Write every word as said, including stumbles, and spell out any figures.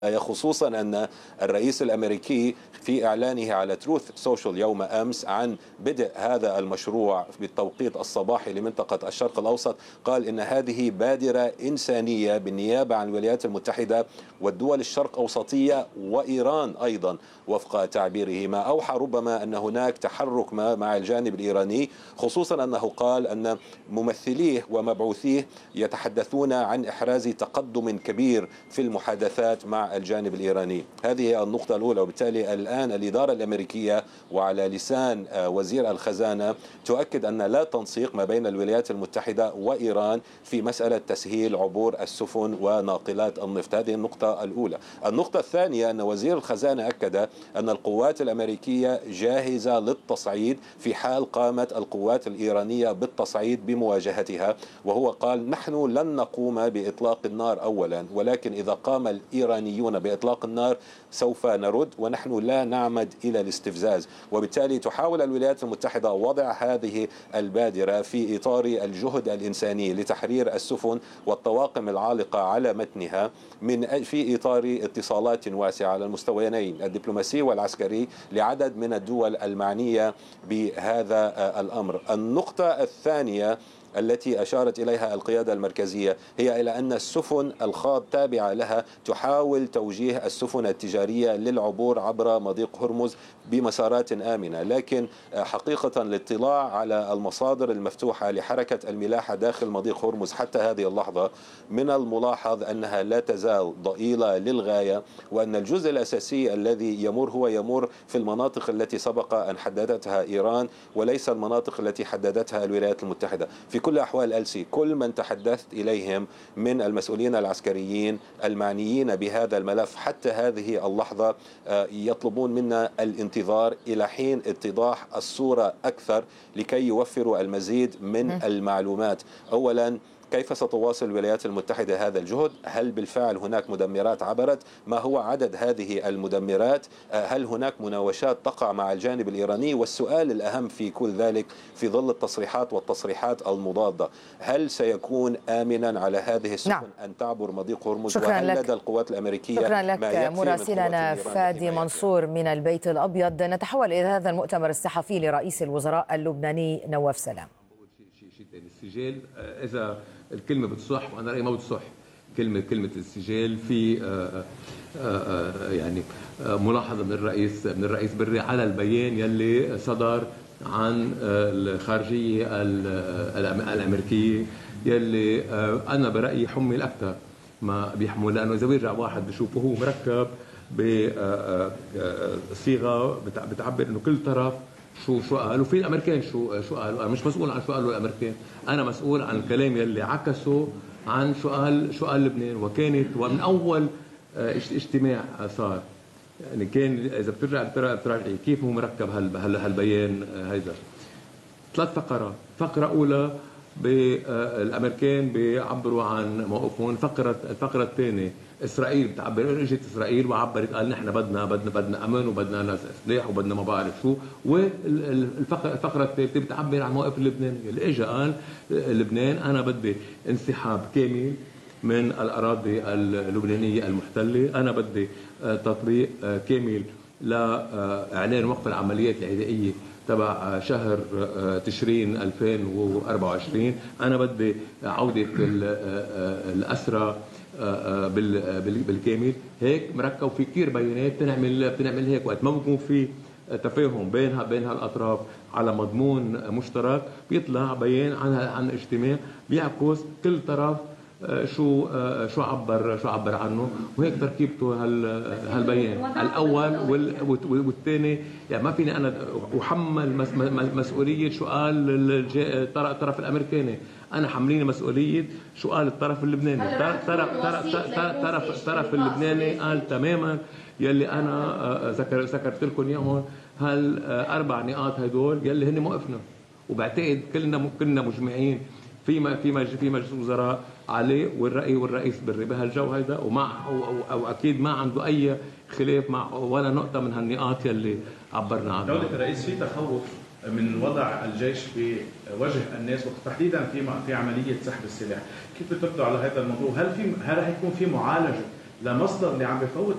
خصوصا أن الرئيس الأمريكي في إعلانه على تروث سوشيال يوم أمس عن بدء هذا المشروع بالتوقيت الصباحي لمنطقة الشرق الأوسط قال إن هذه بادرة إنسانية بالنيابة عن الولايات المتحدة والدول الشرق أوسطية وإيران أيضا وفق تعبيره، ما أوحى ربما أن هناك تحرك ما مع الجانب الإيراني، خصوصا أنه قال أن ممثليه ومبعوثيه يتحدثون عن إحراز تقدم كبير في المحادثات مع الجانب الإيراني. هذه النقطة الأولى، وبالتالي الآن الإدارة الأمريكية وعلى لسان وزير الخزانة تؤكد أن لا تنسيق ما بين الولايات المتحدة وإيران في مسألة تسهيل عبور السفن وناقلات النفط. هذه النقطة الأولى. النقطة الثانية أن وزير الخزانة أكد أن القوات الأمريكية جاهزة للتصعيد في حال قامت القوات الإيرانية بالتصعيد بمواجهتها، وهو قال نحن لن نقوم بإطلاق النار أولا، ولكن إذا قام الإيرانيون بإطلاق النار سوف نرد، ونحن لا نعمد إلى الاستفزاز. وبالتالي تحاول الولايات المتحدة وضع هذه البادرة في إطار الجهد الإنساني لتحرير السفن والطواقم العالقة على متنها من في إطار اتصالات واسعة على المستويين الدبلوماسي والعسكري لعدد من الدول المعنية بهذا الأمر. النقطة الثانية التي أشارت إليها القيادة المركزية هي إلى أن السفن الخاض تابعة لها تحاول توجيه السفن التجارية للعبور عبر مضيق هرمز بمسارات آمنة، لكن حقيقة الاطلاع على المصادر المفتوحة لحركة الملاحة داخل مضيق هرمز حتى هذه اللحظة من الملاحظ أنها لا تزال ضئيلة للغاية، وأن الجزء الأساسي الذي يمر هو يمر في المناطق التي سبق أن حددتها إيران وليس المناطق التي حددتها الولايات المتحدة. في كل أحوال ألسي كل من تحدثت إليهم من المسؤولين العسكريين المعنيين بهذا الملف حتى هذه اللحظة يطلبون منا الانتظار إلى حين اتضاح الصورة أكثر لكي يوفروا المزيد من المعلومات. أولا، كيف ستواصل الولايات المتحدة هذا الجهد؟ هل بالفعل هناك مدمرات عبرت؟ ما هو عدد هذه المدمرات؟ هل هناك مناوشات تقع مع الجانب الإيراني؟ والسؤال الأهم في كل ذلك في ظل التصريحات والتصريحات المضادة، هل سيكون آمنا على هذه السفن نعم. أن تعبر مضيق هرمز؟ وهل لك. لدى القوات الأمريكية شكرا لك مراسلنا فادي منصور من البيت الأبيض. نتحول إلى هذا المؤتمر الصحفي لرئيس الوزراء اللبناني نواف سلام. السجال إذا الكلمة بتصح وأنا رأيي ما بتصح، كلمة كلمة السجال في يعني ملاحظة من الرئيس من الرئيس بري على البيان يلي صدر عن الخارجية الأمريكية يلي أنا برأيي حمل أكثر ما بيحمل، لأنه إذا بيرجع واحد بشوفه هو مركب بصيغة بتعبر إنه كل طرف شو شو قالوا في الامريكان شو شو قالوا. انا مش مسؤول عن شو قالوا الامريكان، انا مسؤول عن الكلام يلي عكسوا عن شو قال شو قال لبنان. وكانت ومن اول اجتماع صار يعني كان اذا بترجع بتراجعي كيف هو مركب هالبيان هيدا ثلاث فقرات. فقره اولى بالامريكان بيعبروا عن موقفهم، فقره الفقره الثانيه اسرائيل بتعبر، اجت اسرائيل وعبرت قال نحن بدنا بدنا بدنا امن وبدنا ناس سلاح وبدنا ما بعرف شو. والفقره الفقره الثالثه بتعبر عن موقف اللبناني اللي اجى قال لبنان انا بدي انسحاب كامل من الاراضي اللبنانيه المحتله، انا بدي تطبيق كامل لاعلان وقف العمليات العدائيه تبع شهر تشرين ألفين وأربعة وعشرين، انا بدي عوده الاسرى بالكامل. هيك مركب في كثير بيانات بنعمل بنعمل هيك وقت ما بكون في تفاهم بينها بين هالاطراف على مضمون مشترك بيطلع بيان عن عن اجتماع بيعكس كل طرف شو شو عبر شو عبر عنه. وهيك تركيبته هالبيان الاول والثاني. يعني ما فيني انا احمل مسؤوليه شو قال الطرف الامريكاني، انا حمليني مسؤوليه شو قال الطرف اللبناني. طرف طرف الطرف اللبناني قال تماما يلي انا ذكر ذكرت لكم اياهم هالاربع نقاط هدول يلي هن موقفنا. وبعتقد كلنا كلنا مجمعين في في في مجلس الوزراء عليه والرأي والرئيس بري بهالجو هيدا، ومع أو, أو, او اكيد ما عنده اي خلاف مع ولا نقطه من هالنقاط يلي عبرنا عنها. دولة الرئيس في تخوف من وضع الجيش في وجه الناس وتحديدا في في عمليه سحب السلاح، كيف بتردوا على هذا الموضوع؟ هل في هل رح يكون في معالجه لمصدر اللي عم بفوت